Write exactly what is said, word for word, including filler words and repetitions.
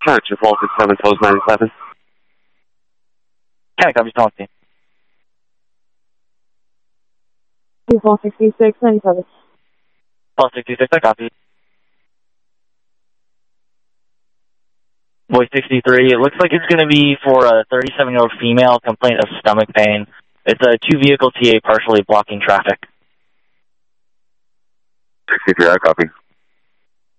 Charger four six seven, Toes ninety-seven. Can I copy policy? four sixty-six, ninety-seven. four sixty-six, I copy. Voice sixty-three, it looks like it's going to be for a thirty-seven-year-old female, complaint of stomach pain. It's a two-vehicle T A partially blocking traffic. sixty-three, I copy.